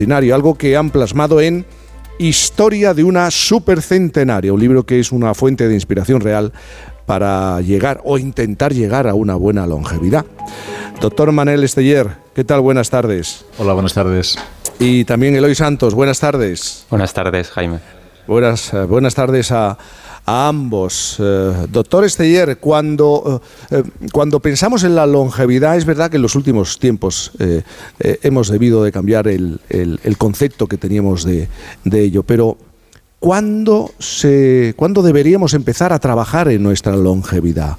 algo que han plasmado en Historia de una supercentenaria, un libro que es una fuente de inspiración real para llegar o intentar llegar a una buena longevidad. Doctor Manel Esteller, ¿qué tal? Buenas tardes. Hola, buenas tardes. Y también Eloy Santos, buenas tardes. Buenas tardes, Jaime. Buenas tardes a ambos. Doctor Esteller, cuando pensamos en la longevidad, es verdad que en los últimos tiempos hemos debido de cambiar el concepto que teníamos de ello, pero ¿cuándo deberíamos empezar a trabajar en nuestra longevidad?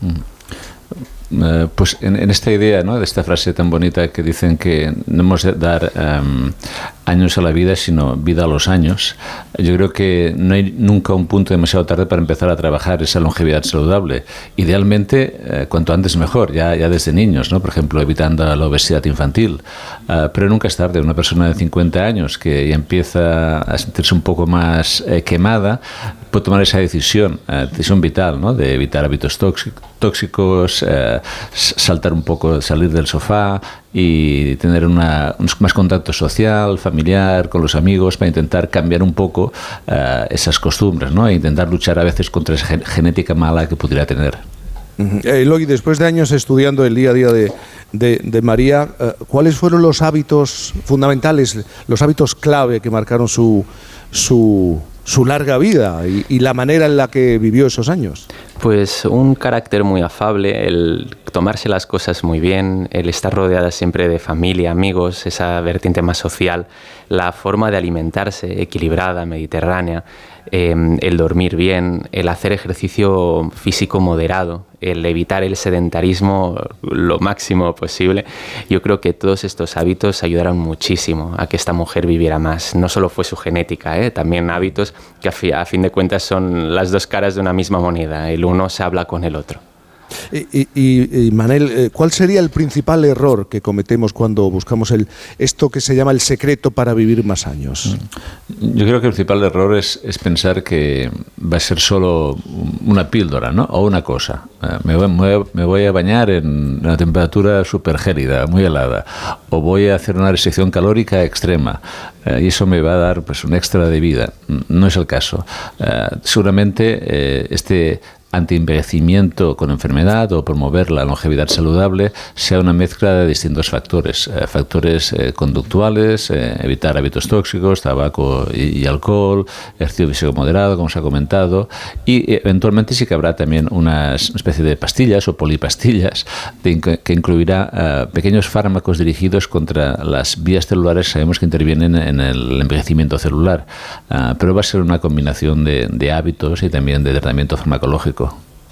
Pues en esta idea, ¿no?, de esta frase tan bonita que dicen que no hemos de dar años a la vida, sino vida a los años. Yo creo que no hay nunca un punto demasiado tarde para empezar a trabajar esa longevidad saludable. Idealmente, cuanto antes mejor, ya desde niños, ¿no? Por ejemplo, evitando la obesidad infantil. Pero nunca es tarde. Una persona de 50 años que ya empieza a sentirse un poco más quemada, puede tomar esa decisión vital, ¿no?, de evitar hábitos tóxicos, saltar un poco, salir del sofá y tener más contacto social, familiar, con los amigos, para intentar cambiar un poco esas costumbres, ¿no?, e intentar luchar a veces contra esa genética mala que pudiera tener. Eloy, después de años estudiando el día a día de María, ¿cuáles fueron los hábitos fundamentales, los hábitos clave que marcaron su larga vida y la manera en la que vivió esos años? Pues un carácter muy afable, el tomarse las cosas muy bien, el estar rodeada siempre de familia, amigos, esa vertiente más social, la forma de alimentarse equilibrada, mediterránea, el dormir bien, el hacer ejercicio físico moderado, el evitar el sedentarismo lo máximo posible. Yo creo que todos estos hábitos ayudaron muchísimo a que esta mujer viviera más. No solo fue su genética, también hábitos que a fin de cuentas son las dos caras de una misma moneda. El uno se habla con el otro. Y Manel, ¿cuál sería el principal error que cometemos cuando buscamos esto que se llama el secreto para vivir más años? Yo creo que el principal error es pensar que va a ser solo una píldora, ¿no?, o una cosa. Me voy a bañar en una temperatura súper gélida, muy helada, o voy a hacer una restricción calórica extrema, y eso me va a dar, pues, un extra de vida. No es el caso. Seguramente antienvejecimiento con enfermedad o promover la longevidad saludable sea una mezcla de distintos factores, conductuales, evitar hábitos tóxicos, tabaco y alcohol, ejercicio físico moderado, como se ha comentado, y eventualmente sí que habrá también una especie de pastillas o polipastillas que incluirá pequeños fármacos dirigidos contra las vías celulares que sabemos que intervienen en el envejecimiento celular, pero va a ser una combinación de hábitos y también de tratamiento farmacológico.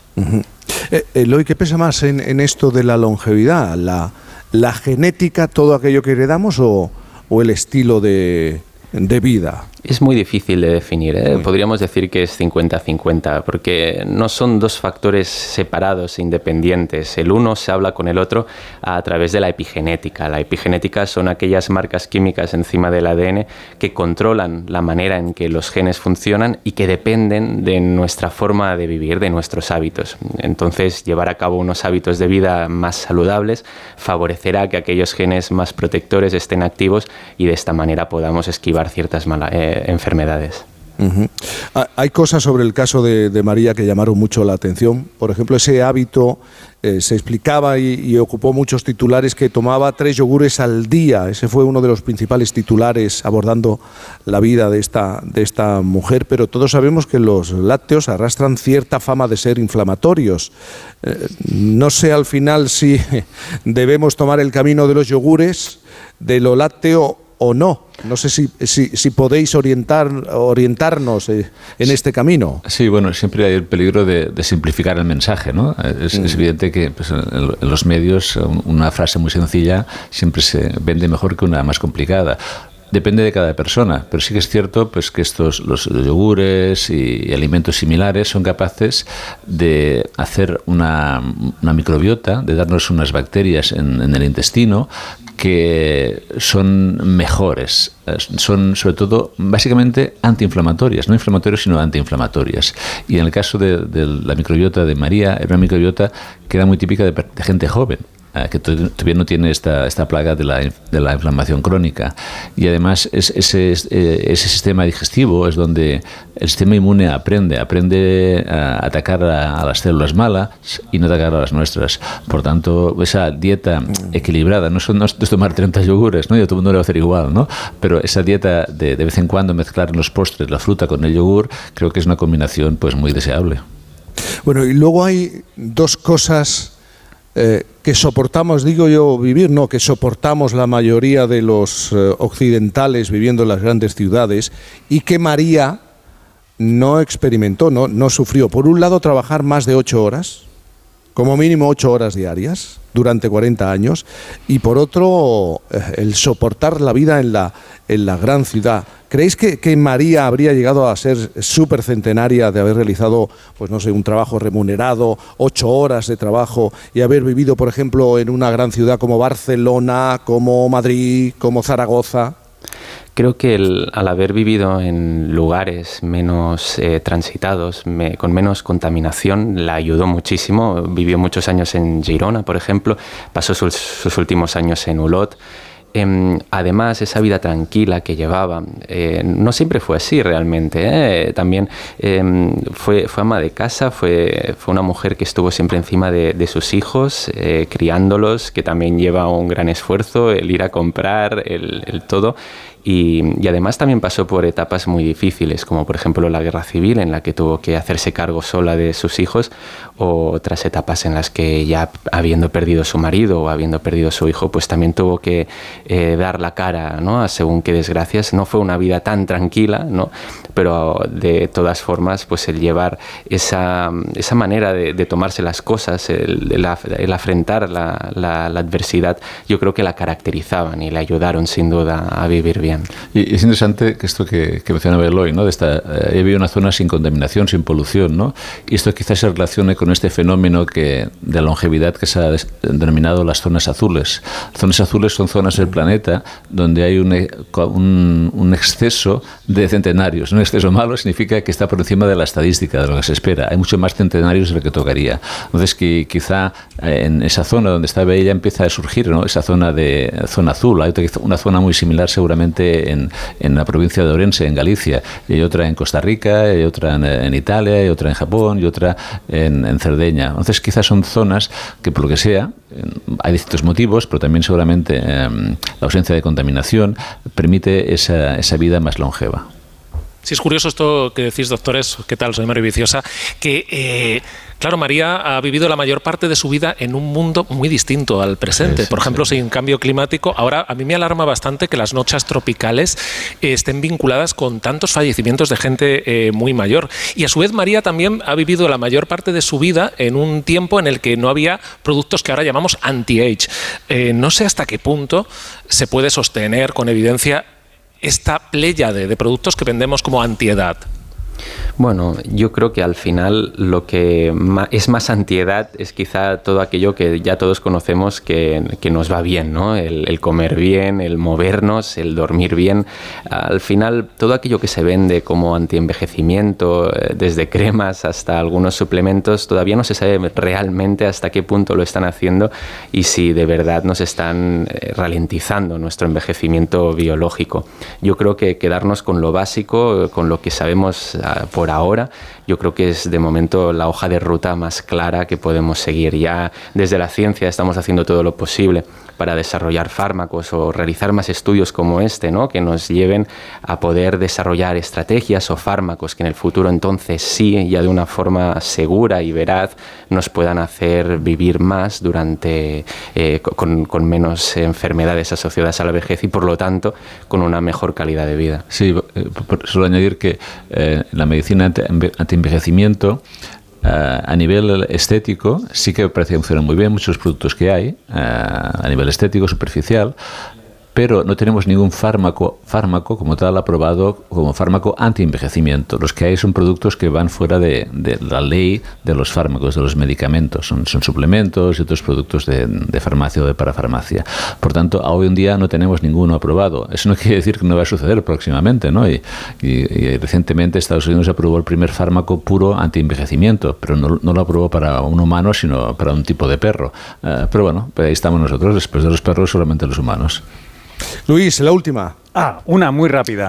Eloy, ¿qué pesa más en esto de la longevidad? ¿La genética, todo aquello que heredamos, o el estilo de vida? Es muy difícil de definir, Podríamos decir que es 50-50, porque no son dos factores separados e independientes. El uno se habla con el otro a través de la epigenética. La epigenética son aquellas marcas químicas encima del ADN que controlan la manera en que los genes funcionan y que dependen de nuestra forma de vivir, de nuestros hábitos. Entonces, llevar a cabo unos hábitos de vida más saludables favorecerá que aquellos genes más protectores estén activos y de esta manera podamos esquivar ciertas enfermedades. Hay cosas sobre el caso de María que llamaron mucho la atención. Por ejemplo, ese hábito se explicaba y ocupó muchos titulares, que tomaba 3 yogures al día. Ese fue uno de los principales titulares abordando la vida de esta mujer. Pero todos sabemos que los lácteos arrastran cierta fama de ser inflamatorios. No sé al final si debemos tomar el camino de los yogures, de lo lácteo o no. No sé si podéis orientarnos en este camino. Sí, bueno, siempre hay el peligro de simplificar el mensaje, ¿no? Es evidente que, pues, en los medios una frase muy sencilla siempre se vende mejor que una más complicada. Depende de cada persona, pero sí que es cierto, pues, que los yogures y alimentos similares son capaces de hacer una microbiota, de darnos unas bacterias en el intestino que son mejores, son sobre todo básicamente antiinflamatorias, no inflamatorias sino antiinflamatorias. Y en el caso de la microbiota de María, era una microbiota que era muy típica de gente joven. que todavía no tiene esta plaga de la inflamación crónica. Y además ese sistema digestivo es donde el sistema inmune aprende a atacar a las células malas y no atacar a las nuestras. Por tanto, esa dieta equilibrada, no es tomar 30 yogures, ¿no? Y a todo el mundo le va a hacer igual, ¿no? Pero esa dieta de vez en cuando mezclar en los postres la fruta con el yogur, creo que es una combinación pues muy deseable. Bueno, y luego hay dos cosas que soportamos, digo yo, que soportamos la mayoría de los occidentales viviendo en las grandes ciudades y que María no experimentó, no sufrió. Por un lado, trabajar más de 8 horas, como mínimo 8 horas diarias, durante 40 años, y por otro, el soportar la vida en la gran ciudad. ¿Creéis que María habría llegado a ser supercentenaria de haber realizado, pues no sé, un trabajo remunerado, 8 horas de trabajo, y haber vivido, por ejemplo, en una gran ciudad como Barcelona, como Madrid, como Zaragoza? Creo que al haber vivido en lugares menos transitados, con menos contaminación, la ayudó muchísimo. Vivió muchos años en Girona, por ejemplo, pasó sus últimos años en Olot. Además, esa vida tranquila que llevaba, no siempre fue así realmente. También fue ama de casa, fue una mujer que estuvo siempre encima de sus hijos, criándolos, que también lleva un gran esfuerzo, el ir a comprar, el todo. Y además también pasó por etapas muy difíciles, como por ejemplo la guerra civil, en la que tuvo que hacerse cargo sola de sus hijos, o otras etapas en las que ya habiendo perdido su marido o habiendo perdido su hijo, pues también tuvo que dar la cara, ¿no?, a según qué desgracias. No fue una vida tan tranquila, ¿no?, pero de todas formas, pues el llevar esa manera de tomarse las cosas, el afrontar la adversidad, yo creo que la caracterizaban y le ayudaron sin duda a vivir bien. Y es interesante que esto que mencionaba Eloy, ¿no? Había una zona sin contaminación, sin polución, ¿no? Y esto quizás se relacione con este fenómeno de longevidad que se ha denominado las zonas azules. Zonas azules son zonas del planeta donde hay un exceso de centenarios. Un exceso malo significa que está por encima de la estadística, de lo que se espera. Hay mucho más centenarios de lo que tocaría. Entonces, quizá en esa zona donde estaba ella empieza a surgir, ¿no?, esa zona azul. Hay una zona muy similar seguramente en la provincia de Orense, en Galicia, y hay otra en Costa Rica, hay otra en Italia, hay otra en Japón y otra en Cerdeña. Entonces quizás son zonas que, por lo que sea, hay distintos motivos, pero también seguramente la ausencia de contaminación permite esa vida más longeva. Sí, es curioso esto que decís, doctores. ¿Qué tal? Soy Mario Viciosa. Que, claro, María ha vivido la mayor parte de su vida en un mundo muy distinto al presente. Por ejemplo, sin cambio climático. Ahora, a mí me alarma bastante que las noches tropicales estén vinculadas con tantos fallecimientos de gente muy mayor. Y a su vez, María también ha vivido la mayor parte de su vida en un tiempo en el que no había productos que ahora llamamos anti-age. No sé hasta qué punto se puede sostener con evidencia esta pléyade de productos que vendemos como antiedad. Bueno, yo creo que al final lo que es más antiedad es quizá todo aquello que ya todos conocemos que nos va bien, ¿no? El comer bien, el movernos, el dormir bien. Al final, todo aquello que se vende como antienvejecimiento, desde cremas hasta algunos suplementos, todavía no se sabe realmente hasta qué punto lo están haciendo y si de verdad nos están ralentizando nuestro envejecimiento biológico. Yo creo que quedarnos con lo básico, con lo que sabemos por ahora, yo creo que es de momento la hoja de ruta más clara que podemos seguir. Ya desde la ciencia estamos haciendo todo lo posible para desarrollar fármacos o realizar más estudios como este, ¿no?, que nos lleven a poder desarrollar estrategias o fármacos que en el futuro entonces sí, ya de una forma segura y veraz, nos puedan hacer vivir más con menos enfermedades asociadas a la vejez y por lo tanto con una mejor calidad de vida. Sí, solo añadir que la medicina antienvejecimiento a nivel estético sí que parece que funciona muy bien, muchos productos que hay a nivel estético, superficial, pero no tenemos ningún fármaco como tal aprobado como fármaco anti-envejecimiento. Los que hay son productos que van fuera de la ley de los fármacos, de los medicamentos. Son suplementos y otros productos de farmacia o de parafarmacia. Por tanto, hoy en día no tenemos ninguno aprobado. Eso no quiere decir que no va a suceder próximamente, ¿no? Y recientemente Estados Unidos aprobó el primer fármaco puro anti-envejecimiento, pero no lo aprobó para un humano, sino para un tipo de perro. Pero bueno, ahí estamos nosotros, después de los perros solamente los humanos. Luis, la última. Una muy rápida.